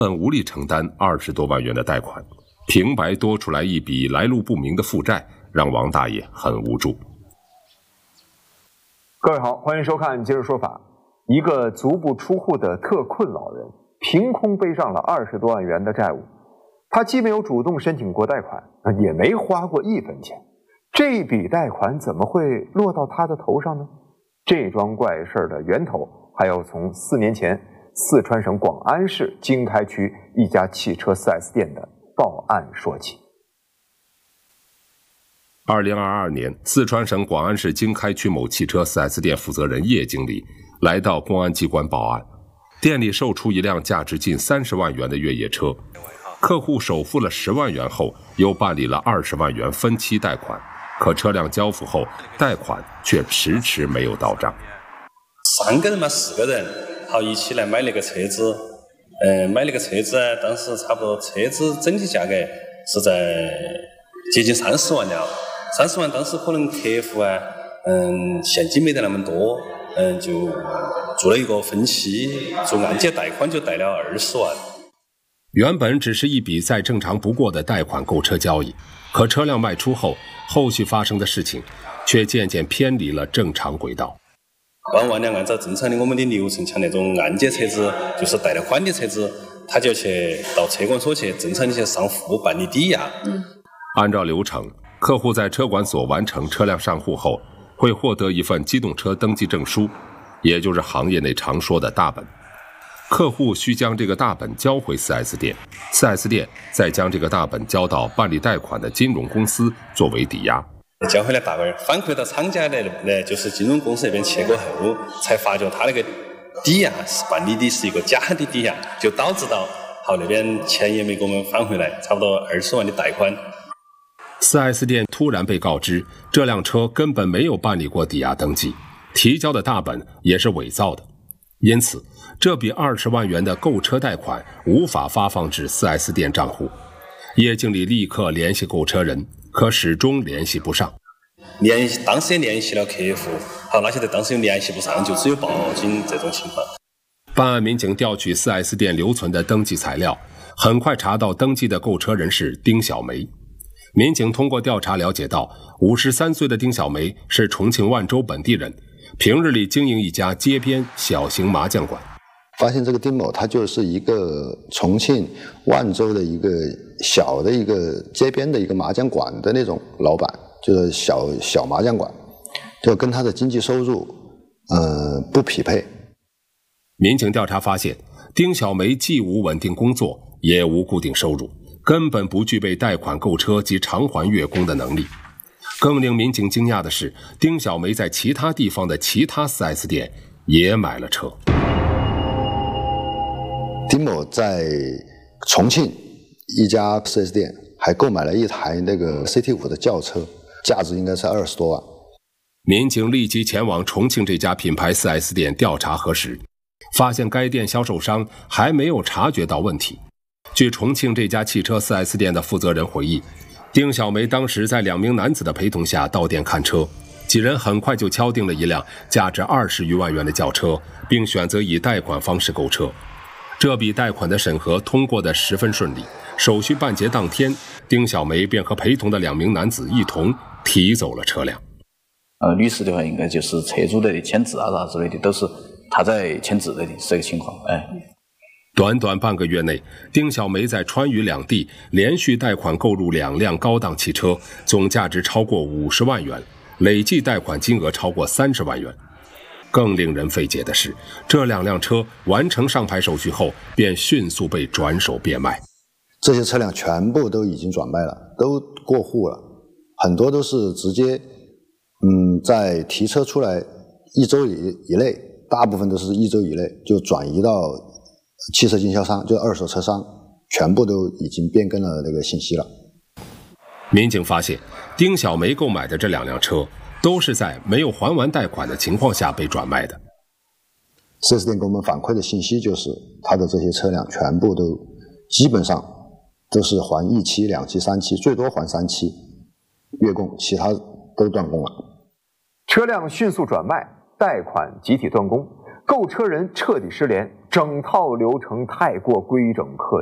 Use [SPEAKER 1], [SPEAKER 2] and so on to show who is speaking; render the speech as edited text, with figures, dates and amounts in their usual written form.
[SPEAKER 1] 本无力承担20多万元的贷款，平白多出来一笔来路不明的负债，让王大爷很无助。
[SPEAKER 2] 各位好，欢迎收看《今日说法》。一个足不出户的特困老人，凭空背上了20多万元的债务。他既没有主动申请过贷款，也没花过1分钱。这笔贷款怎么会落到他的头上呢？这桩怪事的源头还要从4年前四川省广安市经开区一家汽车 4S 店的报案说起。
[SPEAKER 1] 2022年，四川省广安市经开区某汽车 4S 店负责人叶经理来到公安机关报案，店里售出一辆价值近30万元的越野车，客户首付了10万元后，又办理了20万元分期贷款，可车辆交付后，贷款却迟迟没有到账。
[SPEAKER 3] 3个人嘛，4个人，好一起来买那个车子，买那个车子啊，当时差不多车子整体价格是在接近30万了。30万当时可能客户啊，现金没得那么多，就做了一个分期，做按揭贷款就贷了20万。
[SPEAKER 1] 原本只是一笔再正常不过的贷款购车交易，可车辆卖出后，后续发生的事情却渐渐偏离了正常轨道。
[SPEAKER 3] 万两按照正常的我们的流程，像那种按揭车子，就是贷了款的车子，他就去到车管所去正常的去上户办理抵押。
[SPEAKER 1] 按照流程，客户在车管所完成车辆上户后，会获得一份机动车登记证书，也就是行业内常说的大本。客户需将这个大本交回 4S 店，4S 店再将这个大本交到办理贷款的金融公司作为抵押。
[SPEAKER 3] 交回来大本反馈到厂家来，就是金融公司那边去过后，才发觉他那个抵押是办理的是一个假的抵押，就导致到好那边钱也没给我们返回来，差不多20万的贷款。
[SPEAKER 1] 4S 店突然被告知，这辆车根本没有办理过抵押登记，提交的大本也是伪造的，因此这笔20万元的购车贷款无法发放至 4S 店账户。叶经理立刻联系购车人，可始终联系不上。
[SPEAKER 3] 当时也联系了客户，好，那现在当时又联系不上，就只有报警这种情况。
[SPEAKER 1] 办案民警调取 4S 店留存的登记材料，很快查到登记的购车人是丁小梅。民警通过调查了解到，53岁的丁小梅是重庆万州本地人，平日里经营一家街边小型麻将馆。
[SPEAKER 4] 发现这个丁某他就是一个重庆万州的一个小的一个街边的一个麻将馆的那种老板，就是小麻将馆，就跟他的经济收入不匹配。
[SPEAKER 1] 民警调查发现，丁小梅既无稳定工作，也无固定收入，根本不具备贷款购车及偿还月供的能力。更令民警惊讶的是，丁小梅在其他地方的其他 4S 店也买了车。
[SPEAKER 4] 丁某在重庆一家 4S 店还购买了一台那个 CT5 的轿车，价值应该是20多万。
[SPEAKER 1] 民警立即前往重庆这家品牌 4S 店调查核实，发现该店销售商还没有察觉到问题。据重庆这家汽车 4S 店的负责人回忆，丁小梅当时在2名男子的陪同下到店看车，几人很快就敲定了一辆价值20余万元的轿车，并选择以贷款方式购车。这笔贷款的审核通过得十分顺利，手续办结当天，丁小梅便和陪同的2名男子一同提走了车辆。
[SPEAKER 5] 律师的话应该就是车主的签字啊啥之类的，都是他在签字的，是这个情况。
[SPEAKER 1] 短短半个月内，丁小梅在川渝两地连续贷款购入2辆高档汽车，总价值超过50万元，累计贷款金额超过30万元。更令人费解的是，这2辆车完成上牌手续后，便迅速被转手变卖。
[SPEAKER 4] 这些车辆全部都已经转卖了，都过户了，很多都是直接在提车出来1周以内，大部分都是1周以内就转移到汽车经销商，就二手车商，全部都已经变更了那个信息了。
[SPEAKER 1] 民警发现，丁小梅购买的这2辆车都是在没有还完贷款的情况下被转卖的。
[SPEAKER 4] 4S 店给我们反馈的信息就是，他的这些车辆全部都基本上都是还1期、2期、3期，最多还3期月供，其他都断供了。
[SPEAKER 2] 车辆迅速转卖，贷款集体断供，购车人彻底失联， 整套流程太过规整克